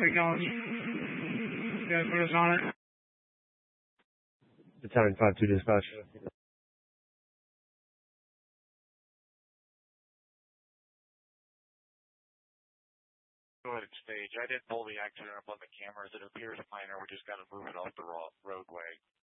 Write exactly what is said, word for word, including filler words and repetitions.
traffic going. You guys put us on it. Battalion five two dispatch. Go ahead and stage. I didn't pull the accident up on the cameras. It appears minor. We just got to move it off the roadway.